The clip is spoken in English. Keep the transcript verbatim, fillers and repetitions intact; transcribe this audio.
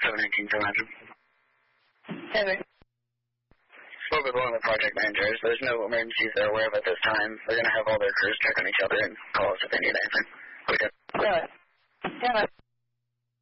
seven nineteen, seven hundred. Heather. Spoke with one of the project managers. There's no emergencies they're aware of at this time. They're going to have all their crews check on each other and call us if they need anything. Okay. Good. Yeah.